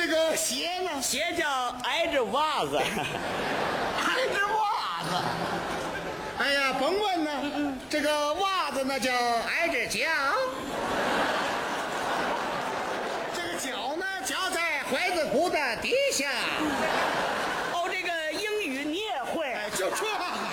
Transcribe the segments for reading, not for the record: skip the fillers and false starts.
这个鞋呢？ 鞋叫挨着袜子。 挨着袜子。哎呀，甭问呢，这个袜子呢叫挨着脚。这个脚呢，脚在踝子骨的底下。 哦，这个英语你也会？ 哎，就这。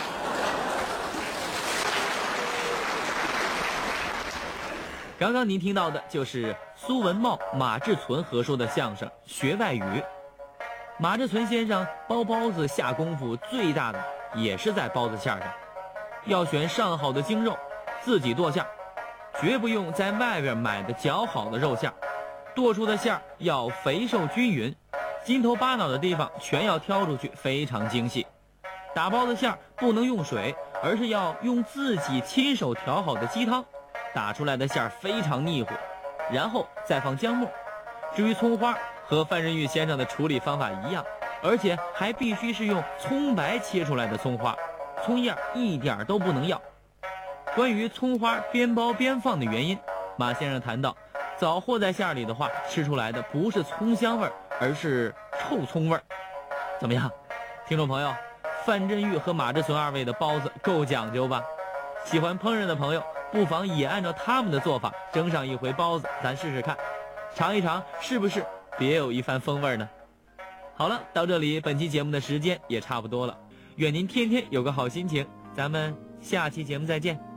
刚刚您听到的就是苏文茂、马志存合说的相声《学外语》。马志存先生包包子下功夫最大的也是在包子馅上，要选上好的精肉，自己剁馅，绝不用在外边买的较好的肉馅，剁出的馅要肥瘦均匀，筋头巴脑的地方全要挑出去，非常精细。打包的馅不能用水，而是要用自己亲手调好的鸡汤，打出来的馅非常腻乎，然后再放姜末。至于葱花，和范仁玉先生的处理方法一样，而且还必须是用葱白切出来的葱花，葱叶一点都不能要。关于葱花边包边放的原因，马先生谈到，早和在馅里的话，吃出来的不是葱香味，而是臭葱味。怎么样，听众朋友，范振钰和马志存二位的包子够讲究吧？喜欢烹饪的朋友不妨也按照他们的做法蒸上一回包子，咱试试看，尝一尝是不是别有一番风味呢？好了，到这里本期节目的时间也差不多了，愿您天天有个好心情，咱们下期节目再见。